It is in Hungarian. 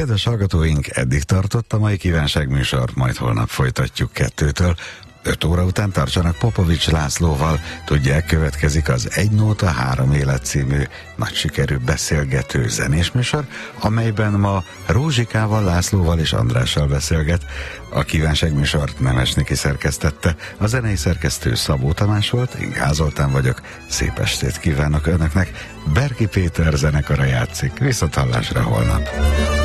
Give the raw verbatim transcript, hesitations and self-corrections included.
Kedves hallgatóink, eddig tartott a mai kívánságműsor, majd holnap folytatjuk kettőtől. öt óra után tartsanak Popovics Lászlóval. Tudják, következik az Egy Nóta, Három Élet című nagy sikerű beszélgető zenés műsor, amelyben ma Rózsikával, Lászlóval és Andrással beszélget. A kívánságműsort Nemes Niki szerkesztette, a zenei szerkesztő Szabó Tamás volt, én Gál Zoltán vagyok, szép estét kívánok önöknek. Berki Péter zenekara játszik, viszonthallásra holnap.